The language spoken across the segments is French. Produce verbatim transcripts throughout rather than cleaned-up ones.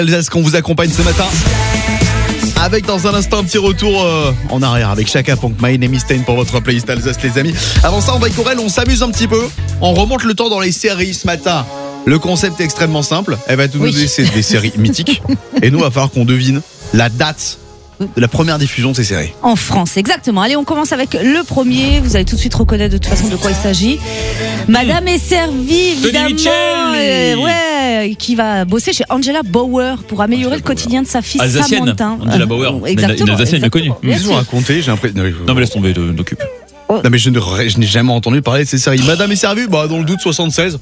Alsace qu'on vous accompagne ce matin. Avec dans un instant un petit retour euh, en arrière avec Chaka Ponk, My Name is Stain pour votre playlist Alsace les amis. Avant ça, on va avec Aurel, on s'amuse un petit peu. On remonte le temps dans les séries ce matin. Le concept est extrêmement simple. Elle va tout nous Oui. laisser des séries mythiques. Et nous, il va falloir qu'on devine la date de la première diffusion de ces séries. En France, exactement. Allez, on commence avec le premier. Vous allez tout de suite reconnaître de toute façon de quoi il s'agit. Madame est servie, évidemment. Michel. Euh, ouais, qui va bosser chez Angela Bauer pour améliorer le quotidien de sa fille Alsacienne, Samantha. Angela Bauer. Euh, Mais exactement. une Alsacienne bien connue. Bien Ils sûr. ont raconté, j'ai l'impression. Non, mais- Non mais laisse tomber, de- d'occupe. Non, mais je, ne, je n'ai jamais entendu parler de ces séries. Madame est servie, bah dans le doute soixante-seize.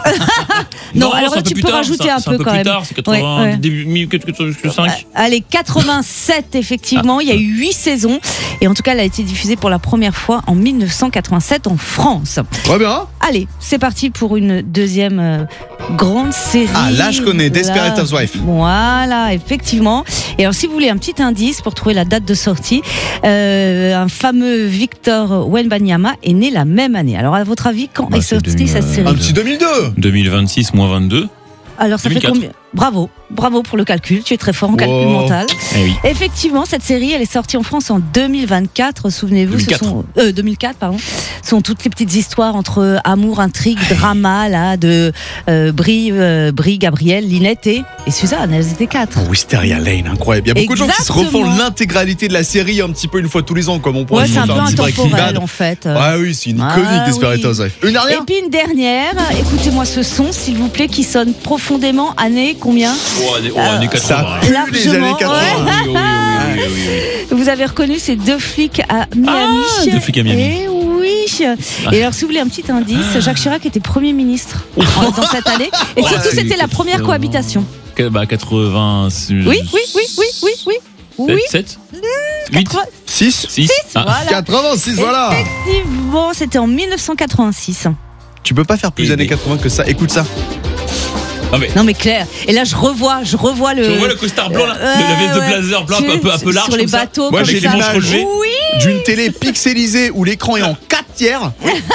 Non, alors c'est là, un peu tu plus peux tard, rajouter c'est un c'est peu peu quand plus même. tard, c'est Ouais, quatre-vingts, ouais. début mille quatre-vingt-cinq. Allez, quatre-vingt-sept, effectivement. Il y a eu huit saisons. Et en tout cas, elle a été diffusée pour la première fois en mille neuf cent quatre-vingt-sept en France. Très bien. Allez, c'est parti pour une deuxième euh, grande série. Ah, là, je connais, Voilà. Desperate Housewives. Voilà, effectivement. Et alors, si vous voulez un petit indice pour trouver la date de sortie, euh, un fameux Victor Wembanyama est né la même année. Alors, à votre avis, quand Bah, est c'est sortie deux mille, cette euh, série Un petit deux mille deux. deux mille vingt-six moins vingt-deux. Alors, ça deux mille fait quatre. combien? Bravo, bravo pour le calcul. Tu es très fort en calcul Oh. mental. Eh oui. Effectivement, cette série, elle est sortie en France en deux mille vingt-quatre. Souvenez-vous, deux mille quatre. ce sont euh, deux mille quatre, pardon. Ce sont toutes les petites histoires entre amour, intrigue, drama là de euh, Brie, euh, Brie, Gabrielle, Linette et, et Suzanne. Elles étaient quatre. Oh, Wisteria Lane, incroyable. Il y a beaucoup de gens qui se refont Exactement. l'intégralité de la série un petit peu une fois tous les ans, comme on pourrait Ouais, c'est un faire peu petit Breaking intemporel Bad. en fait. Ah oui, c'est une Ah iconique Desperate oui. Housewives. Une dernière. Et puis une dernière, écoutez-moi ce son, s'il vous plaît, qui sonne profondément. Année combien? Oh, année, oh, année Ça quatre-vingts. pue les Largement, années quatre-vingts. ouais. Oui, oui, oui, oui, oui, oui. Vous avez reconnu ces deux flics à Miami. Ah, deux flics à Miami. Eh oui. Et alors, si vous voulez un petit indice, Jacques Chirac était Premier ministre dans cette année. Et Ouais, surtout, c'est c'était la première quatre-vingts. cohabitation. Que- Bah, quatre-vingts. Oui, oui, oui, oui, oui, oui. Oui, sept huit quatre-vingts- six. six voilà. quatre-vingt-six, voilà. Effectivement, c'était en mille neuf cent quatre-vingt-six. Tu peux pas faire plus Et années des- quatre-vingts que ça. Écoute ça. Non mais. Non mais Claire, et là je revois, je revois le. Tu vois le costard blanc là, Euh, la veste de ouais. blazer blanc, Sur- un peu, un peu large sur les comme ça. bateaux. Moi, comme j'ai ça. les manches relevées. Oui. D'une télé pixelisée où l'écran est en quatre tiers.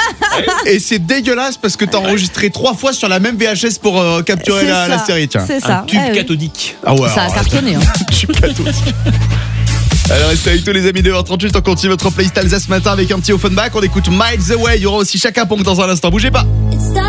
Et c'est dégueulasse parce que t'as enregistré trois fois sur la même V H S pour euh, capturer C'est la, la ça, série. Tiens. C'est ça. Un tube Eh oui. cathodique. Ah ouais. Ça a alors, cartonné. Hein. tube cathodique. Alors restez avec tous les amis de heures trente-huit, on continue votre playlist Alsace ce matin avec un petit Offenbach. On écoute Miles Away, il y aura aussi Chaka Ponk dans un instant, bougez pas.